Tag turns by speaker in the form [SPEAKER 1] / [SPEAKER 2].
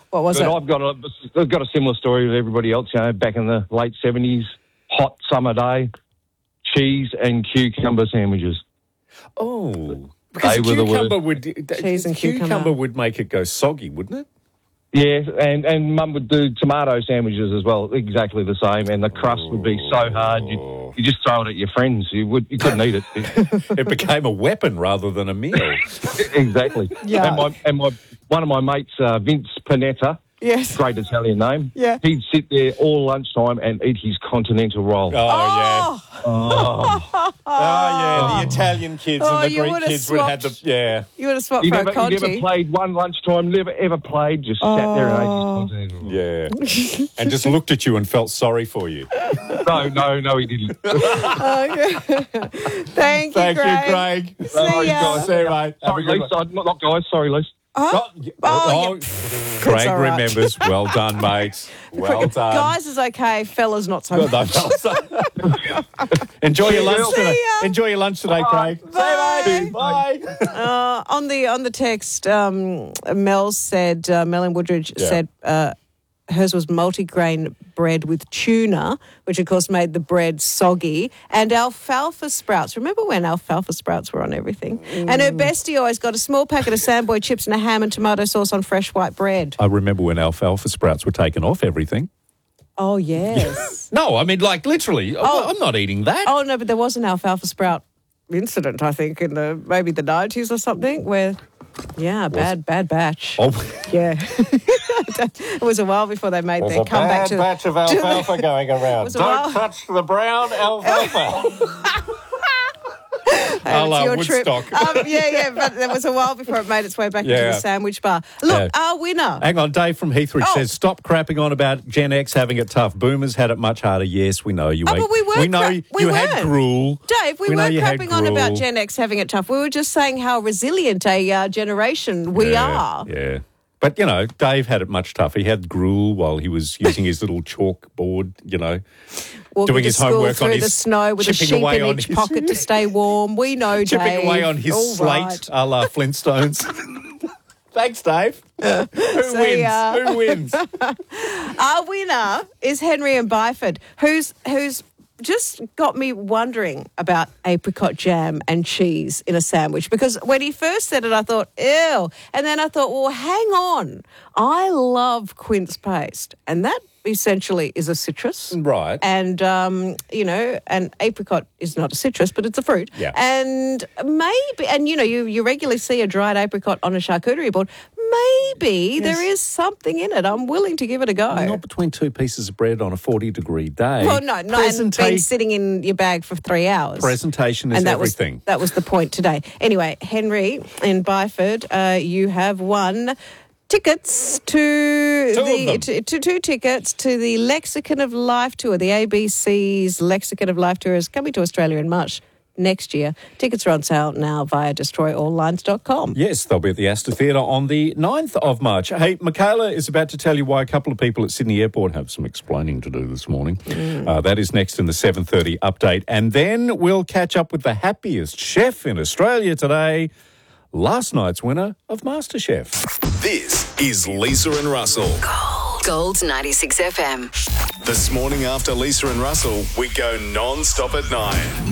[SPEAKER 1] What was it?
[SPEAKER 2] I've got a similar story to everybody else. Back in the late 70s, hot summer day, cheese and cucumber sandwiches.
[SPEAKER 3] Oh, because
[SPEAKER 2] They were the worst.
[SPEAKER 1] Cheese and cucumber
[SPEAKER 3] would make it go soggy, wouldn't it?
[SPEAKER 2] Yeah, and Mum would do tomato sandwiches as well, exactly the same. And the crust would be so hard, you just throw it at your friends. You couldn't eat it.
[SPEAKER 3] It became a weapon rather than a meal.
[SPEAKER 2] Exactly.
[SPEAKER 1] Yeah.
[SPEAKER 2] And one of my mates, Vince Panetta.
[SPEAKER 1] Yes.
[SPEAKER 2] Great Italian name.
[SPEAKER 1] Yeah.
[SPEAKER 2] He'd sit there all lunchtime and eat his continental roll.
[SPEAKER 3] Oh, yeah. The Italian kids and the Greek kids would have the... Yeah.
[SPEAKER 1] You would have swapped
[SPEAKER 2] You
[SPEAKER 1] for a
[SPEAKER 2] never
[SPEAKER 1] Conti.
[SPEAKER 2] played one lunchtime, never ever played, just sat there and ate his continental roll.
[SPEAKER 3] Yeah. And just looked at you and felt sorry for you.
[SPEAKER 2] No, he didn't.
[SPEAKER 1] Thank you, Craig.
[SPEAKER 2] Sorry,
[SPEAKER 1] ya.
[SPEAKER 2] guys.
[SPEAKER 3] See you, mate.
[SPEAKER 2] Sorry, Lise. Not guys. Sorry, Lise.
[SPEAKER 3] Craig
[SPEAKER 1] all right.
[SPEAKER 3] remembers. Well done, mate. Well done.
[SPEAKER 1] Guys is okay, fellas not so much.
[SPEAKER 3] Enjoy your lunch
[SPEAKER 1] See
[SPEAKER 3] today.
[SPEAKER 1] ya.
[SPEAKER 3] Enjoy your lunch today, Craig.
[SPEAKER 1] Bye.
[SPEAKER 3] Bye.
[SPEAKER 1] On the text, Mel said, Mel Woodridge said hers was multigrain bread with tuna, which of course made the bread soggy, and alfalfa sprouts. Remember when alfalfa sprouts were on everything? And her bestie always got a small packet of Sandboy chips and a ham and tomato sauce on fresh white bread.
[SPEAKER 3] I remember when alfalfa sprouts were taken off everything.
[SPEAKER 1] Oh, yes.
[SPEAKER 3] No, I mean, like, literally. I'm not eating that.
[SPEAKER 1] Oh, no, but there was an alfalfa sprout incident, I think, in maybe the 90s or something, where... Yeah, bad batch.
[SPEAKER 3] Oh.
[SPEAKER 1] Yeah. It was a while before they made their comeback to...
[SPEAKER 3] batch of alfalfa going around.
[SPEAKER 1] Don't
[SPEAKER 3] touch the brown alfalfa.
[SPEAKER 1] It's your trip.
[SPEAKER 3] Woodstock.
[SPEAKER 1] But there was a while before it made its way back into the sandwich bar. Look, our winner.
[SPEAKER 3] Hang on, Dave from Heathridge says, stop crapping on about Gen X having it tough. Boomers had it much harder. Yes, we know you ate.
[SPEAKER 1] But we weren't.
[SPEAKER 3] We know you had
[SPEAKER 1] weren't.
[SPEAKER 3] gruel.
[SPEAKER 1] Dave, we weren't crapping on about Gen X having it tough. We were just saying how resilient a generation we are.
[SPEAKER 3] Yeah. But, Dave had it much tougher. He had gruel while he was using his little chalkboard,
[SPEAKER 1] Walking
[SPEAKER 3] doing
[SPEAKER 1] to
[SPEAKER 3] his
[SPEAKER 1] school
[SPEAKER 3] homework
[SPEAKER 1] through
[SPEAKER 3] on his...
[SPEAKER 1] the snow with a sheep in each pocket to stay warm. We know,
[SPEAKER 3] chipping
[SPEAKER 1] Dave.
[SPEAKER 3] away on his
[SPEAKER 1] All
[SPEAKER 3] slate,
[SPEAKER 1] right.
[SPEAKER 3] a la Flintstones. Thanks, Dave. Who wins?
[SPEAKER 1] Our winner is Henry and Byford, who's just got me wondering about apricot jam and cheese in a sandwich, because when he first said it, I thought, ew. And then I thought, well, hang on. I love quince paste, and that essentially is a citrus.
[SPEAKER 3] Right.
[SPEAKER 1] And, and apricot is not a citrus, but it's a fruit.
[SPEAKER 3] Yeah.
[SPEAKER 1] And maybe, and, you regularly see a dried apricot on a charcuterie board. Maybe there is something in it. I'm willing to give it a go.
[SPEAKER 3] Not between two pieces of bread on a 40-degree day.
[SPEAKER 1] Well, no, and been sitting in your bag for 3 hours.
[SPEAKER 3] Presentation is everything.
[SPEAKER 1] That was the point today. Anyway, Henry in Byford, you have won tickets to two tickets to the Lexicon of Life tour. The ABC's Lexicon of Life tour is coming to Australia in March next year. Tickets are on sale now via destroyallines.com.
[SPEAKER 3] Yes, they'll be at the Astor Theatre on the 9th of March. Hey, Michaela is about to tell you why a couple of people at Sydney Airport have some explaining to do this morning. That is next in the 7:30 update. And then we'll catch up with the happiest chef in Australia today, last night's winner of MasterChef.
[SPEAKER 4] This is Lisa and Russell.
[SPEAKER 5] Gold 96 FM.
[SPEAKER 4] This morning after Lisa and Russell, we go non-stop at 9.